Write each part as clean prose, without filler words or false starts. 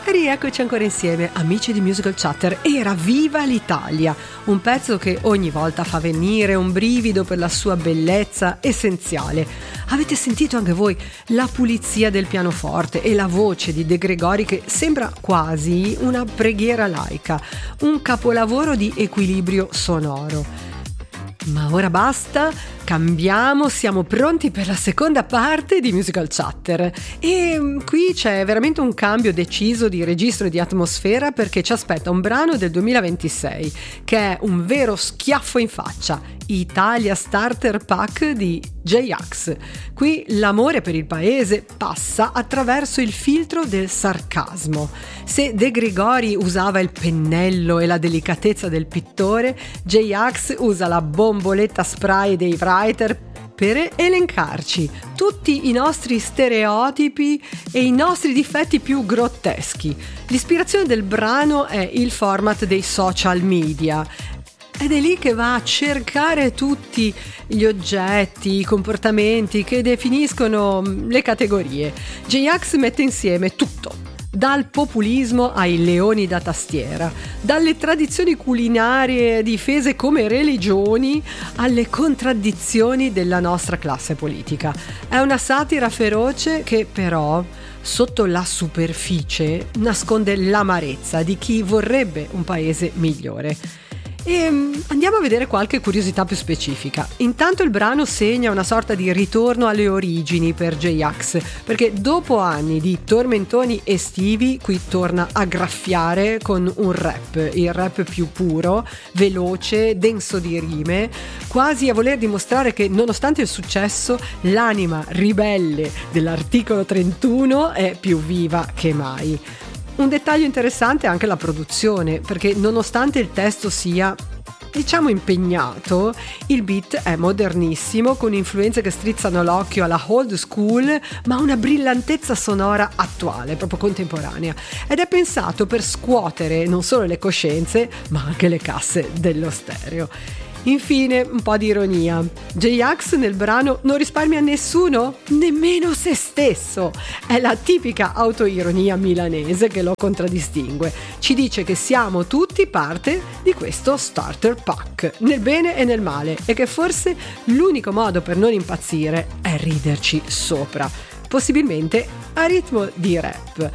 E rieccoci ancora insieme, amici di Musical Chatter. Era Viva l'Italia, un pezzo che ogni volta fa venire un brivido per la sua bellezza essenziale. Avete sentito anche voi la pulizia del pianoforte e la voce di De Gregori che sembra quasi una preghiera laica, un capolavoro di equilibrio sonoro. Ma ora basta, cambiamo, siamo pronti per la seconda parte di Musical Chatter e qui c'è veramente un cambio deciso di registro e di atmosfera perché ci aspetta un brano del 2026 che è un vero schiaffo in faccia, Italia Starter Pack di J-Ax. Qui l'amore per il paese passa attraverso il filtro del sarcasmo. Se De Gregori usava il pennello e la delicatezza del pittore, J-Ax usa la bomboletta spray dei writer per elencarci tutti i nostri stereotipi e i nostri difetti più grotteschi. L'ispirazione del brano è il format dei social media. Ed è lì che va a cercare tutti gli oggetti, i comportamenti che definiscono le categorie. J-Ax mette insieme tutto, dal populismo ai leoni da tastiera, dalle tradizioni culinarie difese come religioni alle contraddizioni della nostra classe politica. È una satira feroce che però sotto la superficie nasconde l'amarezza di chi vorrebbe un paese migliore. E andiamo a vedere qualche curiosità più specifica. Intanto il brano segna una sorta di ritorno alle origini per J-Ax, perché dopo anni di tormentoni estivi qui torna a graffiare con un rap, il rap più puro, veloce, denso di rime, quasi a voler dimostrare che nonostante il successo l'anima ribelle dell'articolo 31 è più viva che mai. Un dettaglio interessante è anche la produzione, perché nonostante il testo sia, diciamo, impegnato, il beat è modernissimo, con influenze che strizzano l'occhio alla old school, ma una brillantezza sonora attuale, proprio contemporanea. Ed è pensato per scuotere non solo le coscienze, ma anche le casse dello stereo. Infine, un po' di ironia. J-Ax nel brano non risparmia nessuno, nemmeno se stesso. È la tipica autoironia milanese che lo contraddistingue. Ci dice che siamo tutti parte di questo starter pack, nel bene e nel male, e che forse l'unico modo per non impazzire è riderci sopra, possibilmente a ritmo di rap.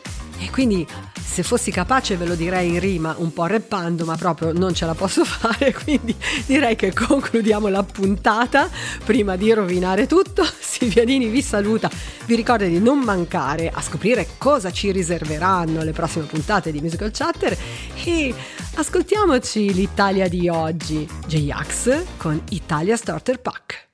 E quindi se fossi capace ve lo direi in rima, un po' rappando, ma proprio non ce la posso fare, quindi direi che concludiamo la puntata. Prima di rovinare tutto, Silvianini vi saluta, vi ricorda di non mancare a scoprire cosa ci riserveranno le prossime puntate di Musical Chatter e ascoltiamoci l'Italia di oggi, J-Ax con Italia Starter Pack.